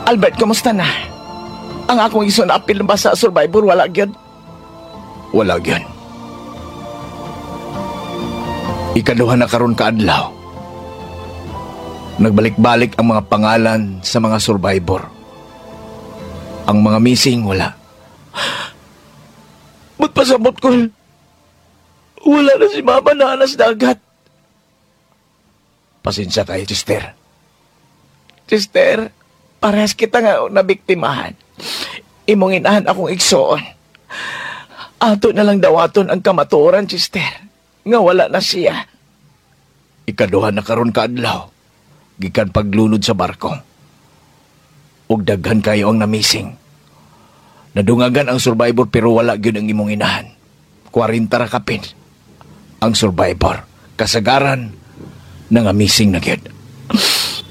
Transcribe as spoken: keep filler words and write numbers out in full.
Albert, kamusta na? Ang akong iso na apil ba sa survivor, wala gyud? Wala gyud. Ikaduha na karon kaadlaw. Nagbalik-balik ang mga pangalan sa mga survivor. Ang mga missing, wala. Magpasabot ko. Wala na si Mama na anas dagat. Pasensya kayo, sister. Sister, parehas kita nga nabiktimahan. Imong inahan akong igsoon. Ato na lang dawaton ang kamatuoran, sister. Nga wala na siya. Ikaduha na karon kaadlaw. Gikan paglunod sa barko. Ug daghan kayo ang namising. Nadungagan ang survivor pero wala gyud ang imong inahan. Kwarenta ra kapin. Ang survivor, kasagaran, nangamising na gyud.